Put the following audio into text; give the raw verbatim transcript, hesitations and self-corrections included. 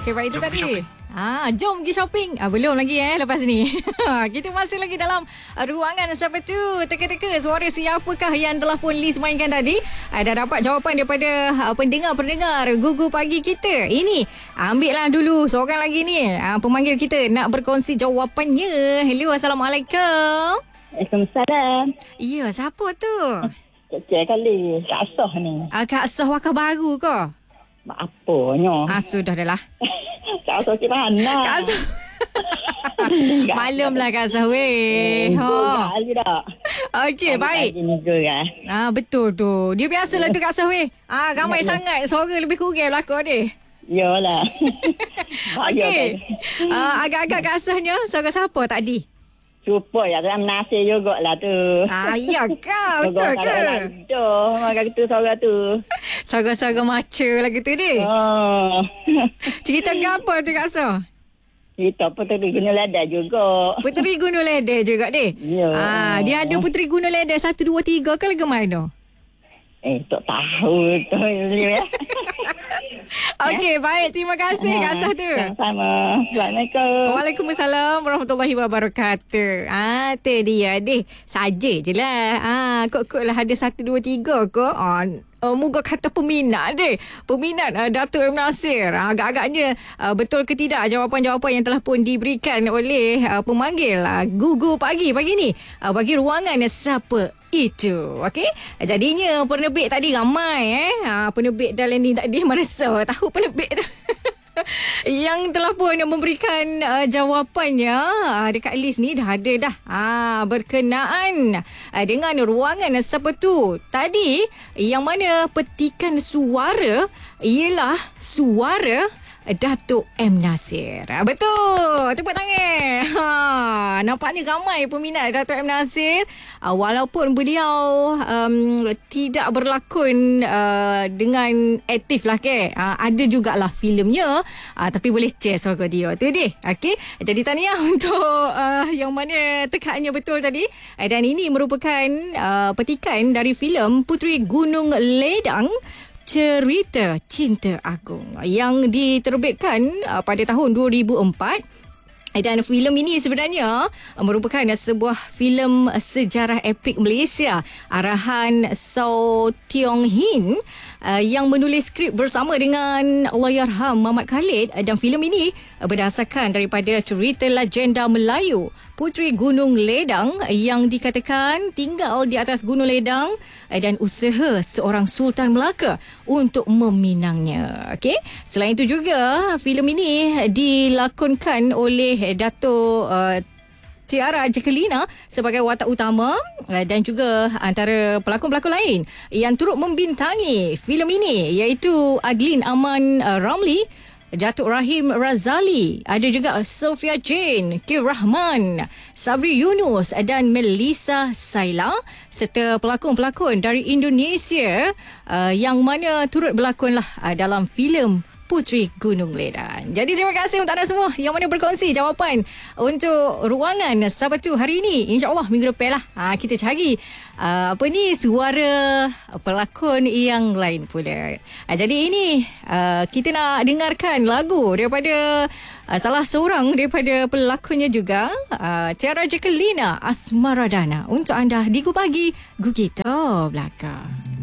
Okey, baik itu Jom tadi. pergi Ah, jom pergi shopping. Ah, belum lagi eh lepas ni. Kita masih lagi dalam uh, ruangan siapa tu? Teka-teka suara siapakah yang telah pun Liz mainkan tadi? Ah, dah dapat jawapan daripada uh, pendengar-pendengar Gugu Pagi kita. Ini ambillah dulu seorang lagi ni. Ah, pemanggil kita nak berkongsi jawapannya. Hello, Assalamualaikum. Waalaikumsalam. Ya, siapa tu? Cik kali Kak Soh ni. Ah, Kak Soh wakar baru ke? Mak apanya? Ah, sudah dah lah. Kak Soh cik mana? Kak Soh. Maklum lah Kak Soh weh. Eh, Ha. kali dah. Okey, baik. Ini juga. Ah, betul tu. Dia biasalah tu Kak Soh weh. Ah, ramai Ya, ya. sangat suara lebih kurang belakang dia. Yalah. Okey. Ah, agak-agak Kak Sohnya suara siapa tadi? Cuba ya dalam nasi juga lah tu. Ah, ya ke? Betul ke? Aduh, maka tu suara tu. Suara-suara maca lah gitu ni. Oh. Cerita ke apa tu Kak Soh? Kita puteri guna lada juga. Puteri Gunung Leder juga dia. Ya. Ah, dia ada Puteri Gunung Leder satu, dua, tiga ke lagu mana? Eh, tak tahu tu. Ya. Okey, baik. Terima kasih Kak Soh tu. Sama. Assalamualaikum. Waalaikumsalam warahmatullahi wabarakatuh. Ah, tu dia deh. Saja je lah. Ah, kok-kok lah ada satu, dua, tiga ke? Ah, Uh, moga kata peminat deh. Peminat uh, Dato' M. Nasir. Uh, agak-agaknya uh, betul ke tidak jawapan-jawapan yang telah pun diberikan oleh uh, pemanggil uh, Gugu Pagi pagi ni. Uh, bagi ruangan siapa itu. Okey. Jadinya penerbit tadi ramai eh. Uh, penerbit dalam ni tadi merasa tahu penerbit tu. Yang telah pun memberikan uh, jawapannya uh, dekat list ni dah ada dah uh, berkenaan uh, dengan ruangan siapa tu. Tadi yang mana petikan suara ialah suara Dato' M. Nasir. Ha, betul. Tepuk tangan. Ha, nampaknya ramai peminat Dato' M. Nasir. Ha, walaupun beliau um, tidak berlakon uh, dengan aktif lah ke. Ha, ada jugalah filmnya. Ha, tapi boleh check suara dia. Tu dia. Okey. Jadi tahniah untuk uh, yang mana tekannya betul tadi. Dan ini merupakan uh, petikan dari filem Puteri Gunung Ledang, Cerita Cinta Agung yang diterbitkan uh, pada tahun dua ribu empat. Dan filem ini sebenarnya merupakan sebuah filem sejarah epik Malaysia arahan Saw Tiong Hin uh, yang menulis skrip bersama dengan Allahyarham Muhammad Khalid. Dan filem ini berdasarkan daripada cerita legenda Melayu Puteri Gunung Ledang yang dikatakan tinggal di atas Gunung Ledang dan usaha seorang Sultan Melaka untuk meminangnya. Okey. Selain itu juga filem ini dilakonkan oleh Dato' uh, Tiara Jacquelina sebagai watak utama dan juga antara pelakon-pelakon lain yang turut membintangi filem ini iaitu Adlin Aman Ramli, Datuk Rahim Razali, ada juga Sofia Jane, Kir Rahman, Sabri Yunus dan Melissa Saila serta pelakon-pelakon dari Indonesia uh, yang mana turut berlakonlah uh, dalam filem Puteri Gunung Ledang. Jadi terima kasih untuk anda semua yang mana berkongsi jawapan untuk ruangan Sabtu hari ini. InsyaAllah minggu depan lah ha, kita cari uh, apa ni suara pelakon yang lain pula. Ha, jadi ini uh, kita nak dengarkan lagu daripada uh, salah seorang daripada pelakonnya juga, uh, Tiara Jacquelina, Asmaradana, untuk anda di Gu Pagi Gu Kita Belaka.